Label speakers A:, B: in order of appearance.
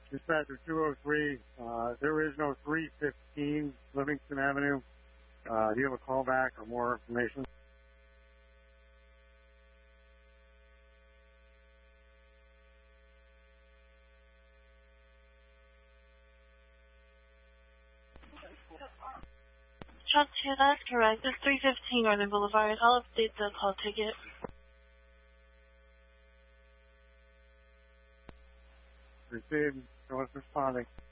A: Dispatcher 203, there is no 315 Livingston Avenue. Do you have a callback or more information?
B: Truck 2, that's correct. It's 315 Northern Boulevard. I'll update the call ticket.
A: Received. No one's responding.